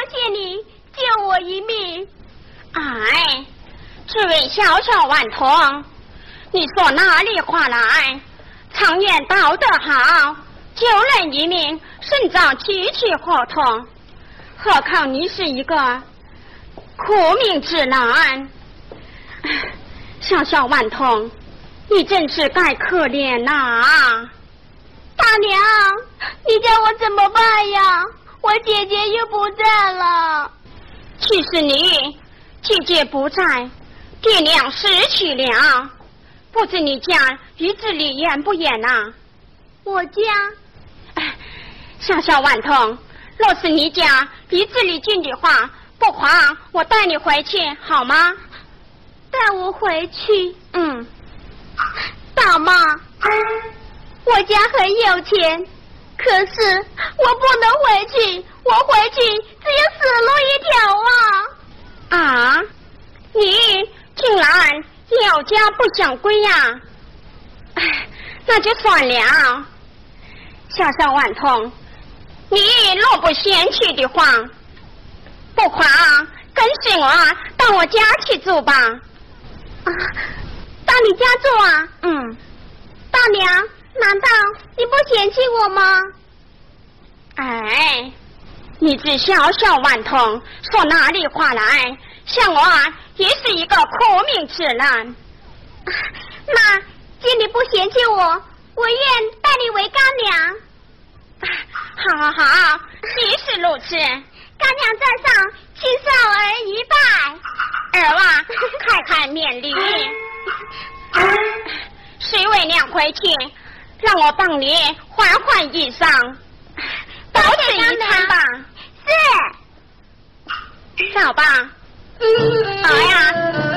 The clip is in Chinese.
谢你救我一命。 哎，这位小小顽童，你说哪里话来？常言道得好，救人一命胜造七级火筒，何况你是一个苦命之男。小小顽童，你真是该可怜呐！ 大娘，你叫我怎么办呀？我姐姐又不在了。 其实你姐姐不在，爹娘失去了，不知你家鱼子里严不严啊？ 我家， 小小顽童，若是你家鱼子里近的话，不妨我带你回去好吗？ 带我回去？ 嗯。 大妈，我家很有钱，可是我不能回去，我回去只有死路一条啊！ 啊，你竟然有家不想归呀？那就算了。小小顽童，你若不嫌弃的话，不妨跟随我到我家去住吧。 啊，到你家住啊？ 嗯。 大娘，难道你不嫌弃我吗？ 哎，你这小小顽童说哪里话来？像我也是一个苦命之人。 那既你不嫌弃我，我愿拜你为干娘。 好好好，即是如此。 干娘在上，请少儿一拜。 儿娃开开面礼。水为娘回去，让我帮你换换衣裳，多吃一餐吧。 是。 走吧。好呀。